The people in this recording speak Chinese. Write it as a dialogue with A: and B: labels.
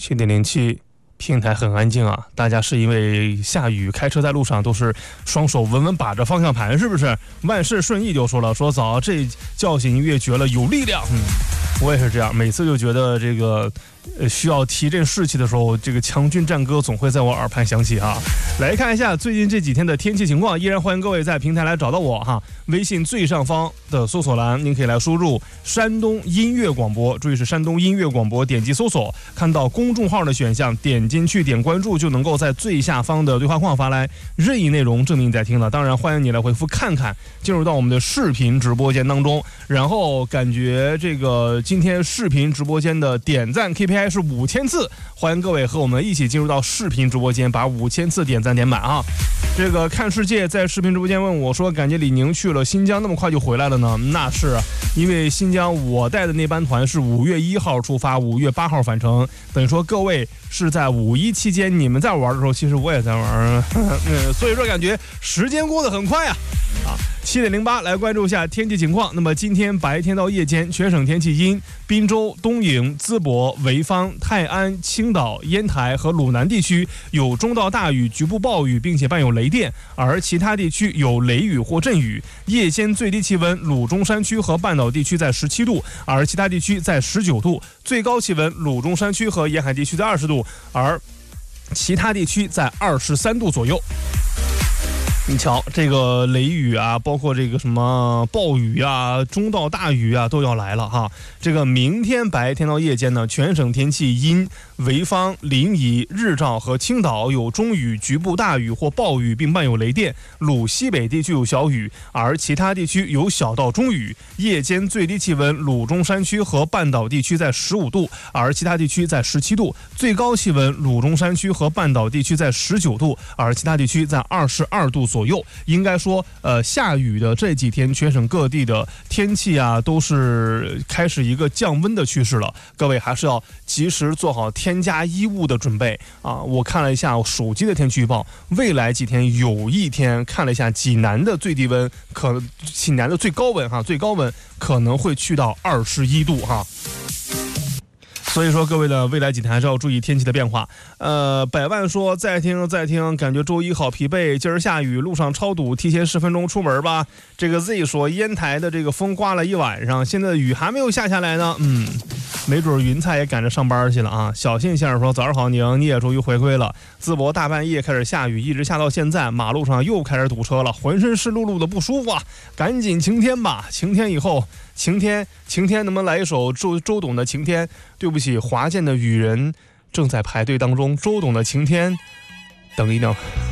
A: 7.07平台很安静啊，大家是因为下雨开车在路上都是双手稳稳把着方向盘，是不是？万事顺意就说了，说早这叫醒音乐绝了，有力量。我也是这样，每次就觉得这个需要提振士气的时候，这个强军战歌总会在我耳畔响起啊。来看一下最近这几天的天气情况，依然欢迎各位在平台来找到我哈。微信最上方的搜索栏，您可以来输入山东音乐广播，注意是山东音乐广播，点击搜索，看到公众号的选项，点进去点关注，就能够在最下方的对话框发来任意内容证明你在听了。当然欢迎你来回复看看，进入到我们的视频直播间当中，然后感觉这个今天视频直播间的点赞 KPI 是5000次，欢迎各位和我们一起进入到视频直播间，把5000次点赞点满啊！这个看世界在视频直播间问我说，感觉李宁去了新疆那么快就回来了呢？那是因为新疆我带的那班团是5月1号出发，5月8号返程，等于说各位是在5·1期间你们在玩的时候，其实我也在玩，所以说感觉时间过得很快啊！7.08来关注一下天气情况。那么今天白天到夜间，全省天气阴，滨州、东营、淄博、潍坊、泰安、青岛、烟台和鲁南地区有中到大雨，局部暴雨，并且伴有雷电，而其他地区有雷雨或阵雨。夜间最低气温，鲁中山区和半岛地区在17度，而其他地区在19度；最高气温，鲁中山区和沿海地区在20度，而其他地区在23度左右。你瞧，这个雷雨啊，包括这个什么暴雨啊、中到大雨啊，都要来了哈。这个明天白天到夜间呢，全省天气阴，潍坊、临沂、日照和青岛有中雨、局部大雨或暴雨，并伴有雷电；鲁西北地区有小雨，而其他地区有小到中雨。夜间最低气温，鲁中山区和半岛地区在15度，而其他地区在17度；最高气温，鲁中山区和半岛地区在19度，而其他地区在22度左右。应该说下雨的这几天，全省各地的天气啊都是开始一个降温的趋势了，各位还是要及时做好添加衣物的准备啊！我看了一下我手机的天气预报，未来几天有一天看了一下济南的最低温，济南的最高温可能会去到21度哈。所以说各位的未来几天还是要注意天气的变化。百万说再听，感觉周一好疲惫，今儿下雨，路上超堵，提前10分钟出门吧。这个 Z 说烟台的这个风刮了一晚上，现在雨还没有下来呢。没准云彩也赶着上班去了啊。小信先生说早上好宁，你也终于回归了。淄博大半夜开始下雨，一直下到现在，马路上又开始堵车了，浑身湿漉漉的不舒服啊，赶紧晴天吧。晴天以后晴天能不能来一首周董的晴天？对不起，华健的雨人正在排队当中，周董的晴天等一等。